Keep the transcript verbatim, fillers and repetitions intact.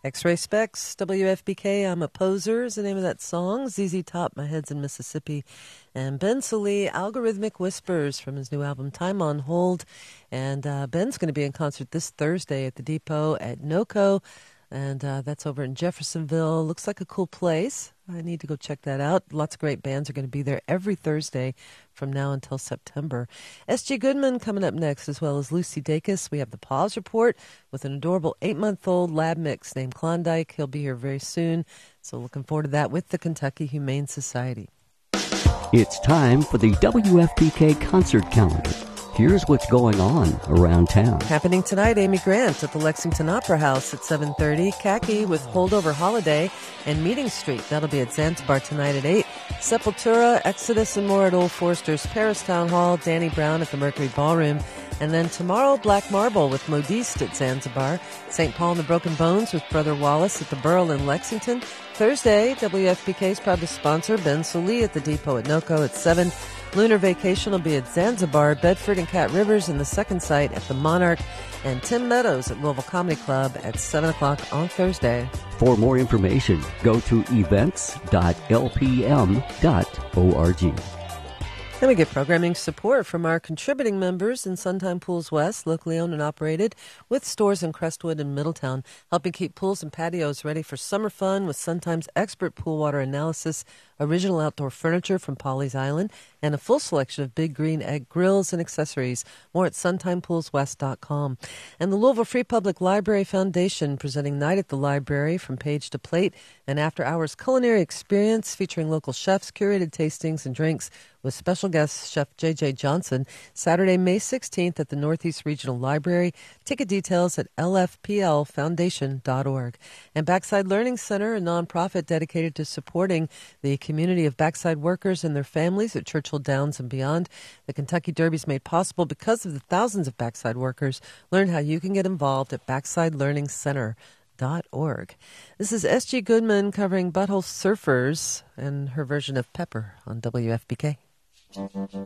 X-Ray Specs, W F B K, I'm a Poser is the name of that song. Z Z Top, My Head's in Mississippi. And Ben Salee, Algorithmic Whispers from his new album, Time on Hold. And uh, Ben's going to be in concert this Thursday at the Depot at NOCO. And uh, that's over in Jeffersonville. Looks like a cool place. I need to go check that out. Lots of great bands are going to be there every Thursday from now until September. S G Goodman coming up next, as well as Lucy Dacus. We have the Pause Report with an adorable eight-month-old lab mix named Klondike. He'll be here very soon. So looking forward to that with the Kentucky Humane Society. It's time for the W F P K concert calendar. Here's what's going on around town. Happening tonight, Amy Grant at the Lexington Opera House at seven thirty. Khaki with Holdover Holiday and Meeting Street. That'll be at Zanzibar tonight at eight. Sepultura, Exodus, and more at Old Forster's Paris Town Hall. Danny Brown at the Mercury Ballroom. And then tomorrow, Black Marble with Modiste at Zanzibar. Saint Paul and the Broken Bones with Brother Wallace at the Burl in Lexington. Thursday, W F P K is proud to sponsor Ben Salee at the Depot at NOCO at seven. Lunar Vacation will be at Zanzibar, Bedford and Cat Rivers in the second site at the Monarch, and Tim Meadows at Louisville Comedy Club at seven o'clock on Thursday. For more information, go to events dot l p m dot org. Then we get programming support from our contributing members in Suntime Pools West, locally owned and operated, with stores in Crestwood and Middletown, helping keep pools and patios ready for summer fun with Suntime's expert pool water analysis, original outdoor furniture from Polly's Island, and a full selection of Big Green Egg grills and accessories. More at suntime pools west dot com. And the Louisville Free Public Library Foundation presenting Night at the Library from Page to Plate, an after-hours culinary experience featuring local chefs, curated tastings, and drinks with special guest Chef J J Johnson, Saturday, May sixteenth at the Northeast Regional Library. Ticket details at l f p l foundation dot org. And Backside Learning Center, a nonprofit dedicated to supporting the community of backside workers and their families at Churchill Downs and beyond. The Kentucky Derby is made possible because of the thousands of backside workers. Learn how you can get involved at backside learning center dot org. This is S G Goodman covering Butthole Surfers and her version of Pepper on W F B K.